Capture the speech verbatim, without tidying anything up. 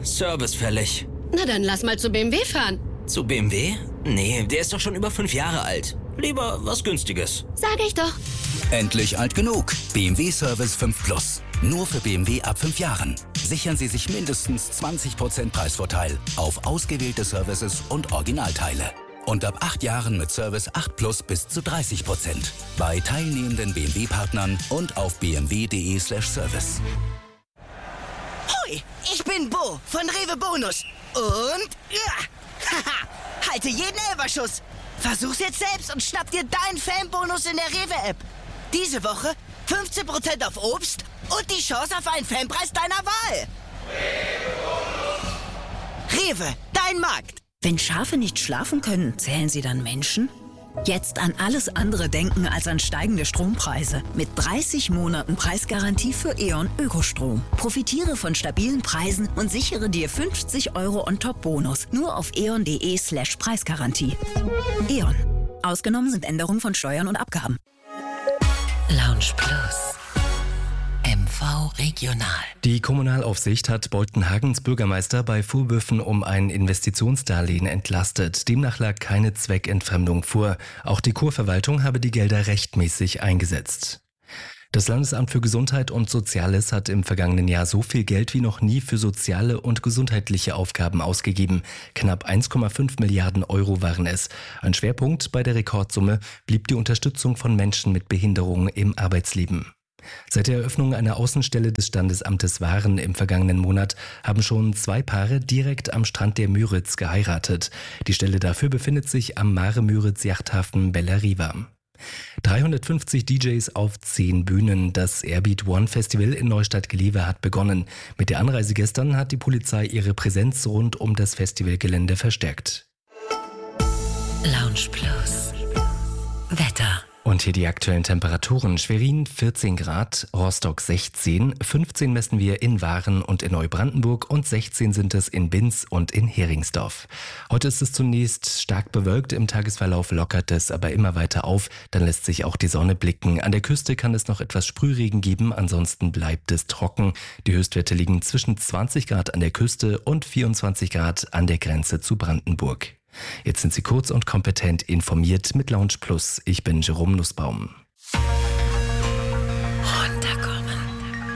Service fällig. Na dann lass mal zu B M W fahren. Zu B M W? Nee, der ist doch schon über fünf Jahre alt. Lieber was Günstiges. Sag ich doch. Endlich alt genug. B M W Service fünf Plus. Nur für B M W ab fünf Jahren. Sichern Sie sich mindestens zwanzig Prozent Preisvorteil auf ausgewählte Services und Originalteile. Und ab acht Jahren mit Service acht Plus bis zu dreißig Prozent. Bei teilnehmenden B M W-Partnern und auf b m w punkt d e slash service. Hoi, ich bin Bo von Rewe Bonus. Und ja, haha, halte jeden Elferschuss. Versuch's jetzt selbst und schnapp dir deinen Fanbonus in der Rewe-App. Diese Woche fünfzehn Prozent auf Obst und die Chance auf einen Fanpreis deiner Wahl. Rewe, dein Markt. Wenn Schafe nicht schlafen können, zählen sie dann Menschen? Jetzt an alles andere denken als an steigende Strompreise. Mit dreißig Monaten Preisgarantie für E.ON Ökostrom. Profitiere von stabilen Preisen und sichere dir fünfzig Euro on top Bonus. Nur auf e o n punkt d e slash Preisgarantie. E.ON. Ausgenommen sind Änderungen von Steuern und Abgaben. Lounge Plus. M V Regional. Die Kommunalaufsicht hat Boltenhagens Bürgermeister bei Vorwürfen um ein Investitionsdarlehen entlastet. Demnach lag keine Zweckentfremdung vor. Auch die Kurverwaltung habe die Gelder rechtmäßig eingesetzt. Das Landesamt für Gesundheit und Soziales hat im vergangenen Jahr so viel Geld wie noch nie für soziale und gesundheitliche Aufgaben ausgegeben. Knapp eins Komma fünf Milliarden Euro waren es. Ein Schwerpunkt bei der Rekordsumme blieb die Unterstützung von Menschen mit Behinderungen im Arbeitsleben. Seit der Eröffnung einer Außenstelle des Standesamtes Waren im vergangenen Monat haben schon zwei Paare direkt am Strand der Müritz geheiratet. Die Stelle dafür befindet sich am Mare-Müritz-Yachthafen Bella Riva. dreihundertfünfzig D Js auf zehn Bühnen. Das Airbeat One Festival in Neustadt-Glewe hat begonnen. Mit der Anreise gestern hat die Polizei ihre Präsenz rund um das Festivalgelände verstärkt. Lounge Plus. Wetter. Und hier die aktuellen Temperaturen. Schwerin vierzehn Grad, Rostock sechzehn, fünfzehn messen wir in Waren und in Neubrandenburg und sechzehn sind es in Binz und in Heringsdorf. Heute ist es zunächst stark bewölkt, im Tagesverlauf lockert es aber immer weiter auf, dann lässt sich auch die Sonne blicken. An der Küste kann es noch etwas Sprühregen geben, ansonsten bleibt es trocken. Die Höchstwerte liegen zwischen zwanzig Grad an der Küste und vierundzwanzig Grad an der Grenze zu Brandenburg. Jetzt sind Sie kurz und kompetent informiert mit Lounge Plus. Ich bin Jerome Nussbaum.